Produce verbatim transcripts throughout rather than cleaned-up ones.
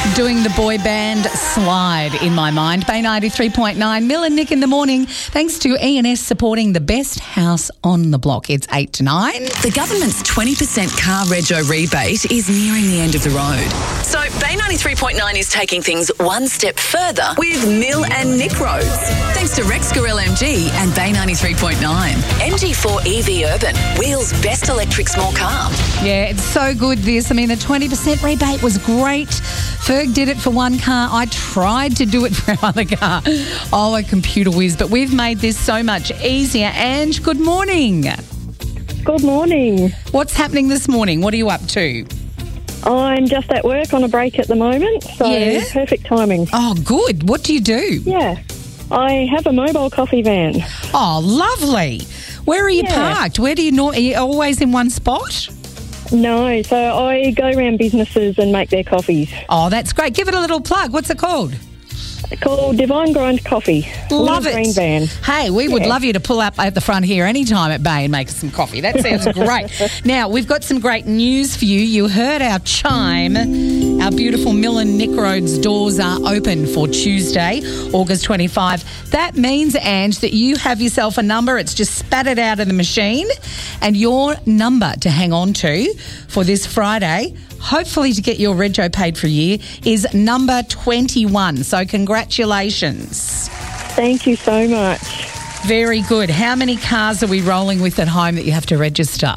doing the boy band Slide in my mind. Bay ninety-three point nine, Mill and Nick in the morning. Thanks to E and S supporting the best house on the block. It's eight to nine. The government's twenty percent car rego rebate is nearing the end of the road. So Bay ninety-three point nine is taking things one step further with Mill and Nick Roads. Thanks to Rex Gorell M G and Bay ninety-three point nine. M G four E V Urban, Wheel's best electric small car. Yeah, it's so good this. I mean, the twenty percent rebate was great. Ferg did it for one car. I tried to do it for our other car. Oh, a computer whiz. But we've made this so much easier. Ange, good morning. Good morning. What's happening this morning? What are you up to? I'm just at work on a break at the moment, so Yeah? perfect timing. Oh, good. What do you do? Yeah. I have a mobile coffee van. Oh, lovely. Where are you Yeah. parked? Where do you know? Are you always in one spot? No, so I go around businesses and make their coffees. Oh, that's great. Give it a little plug. What's it called? Called Divine Grind Coffee. Love Little it. green van. Hey, we would Yeah. love you to pull up at the front here anytime at Bay and make us some coffee. That sounds great. Now, we've got some great news for you. You heard our chime. Our beautiful Mill and Nick Roads doors are open for Tuesday, August twenty-fifth. That means, Ange, that you have yourself a number. It's just spat it out of the machine. And your number to hang on to for this Friday, hopefully to get your rego paid for a year, is number twenty-one. So congratulations. Thank you so much. Very good. How many cars are we rolling with at home that you have to register?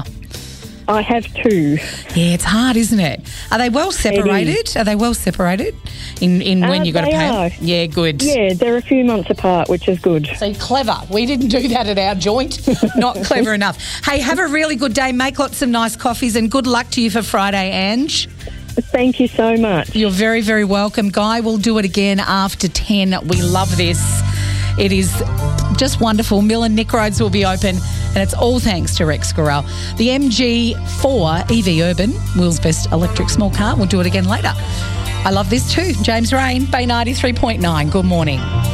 I have two. Yeah, it's hard, isn't it? Are they well separated? Are they well separated in, in when Uh, you got to they pay? are. Yeah, good. Yeah, they're a few months apart, which is good. So clever. We didn't do that at our joint. Not clever enough. Hey, have a really good day. Make lots of nice coffees and good luck to you for Friday, Ange. Thank you so much. You're very, very welcome. Guy, we'll do it again after ten. We love this. It is just wonderful. Mill and Nick Roads will be open, and it's all thanks to Rex Gorell. The M G four E V Urban, Will's best electric small car. We'll do it again later. I love this too. James Rain, Bay ninety-three point nine. Good morning.